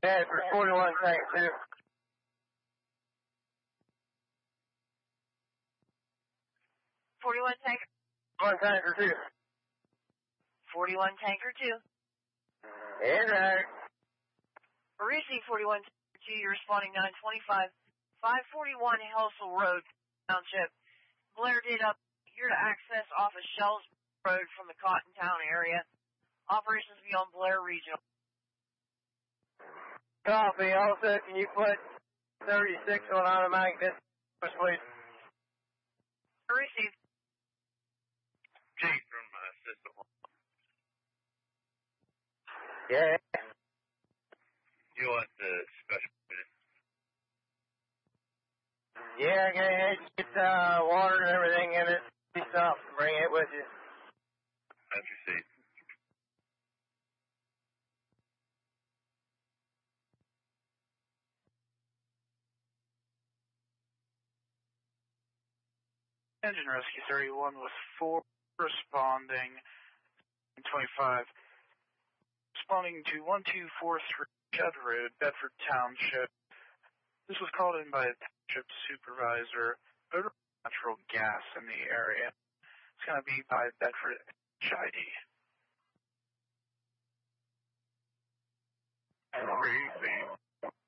for 41 Tanker 2. 41 Tanker. 1 Tanker 2. 41 Tanker 2. Yes, sir. Receive 41 Tanker 2, you're responding 925, 541 Helsel Road, Township. Blair did up here to access off of Shells Road from the Cottontown area. Operations beyond Blair Regional. Copy. Also, can you put 36 on automatic dispatch, please? Receive. Jake from System. Yeah. You want the special unit? Yeah, go ahead. Get water and everything in it. Stop and bring it with you. Have your seat. Engine Rescue 31 with 4 responding, 25. Responding to 1243 Judd Road, Bedford Township. This was called in by a township supervisor. Odor of natural gas in the area. It's going to be by Bedford HID. Receive.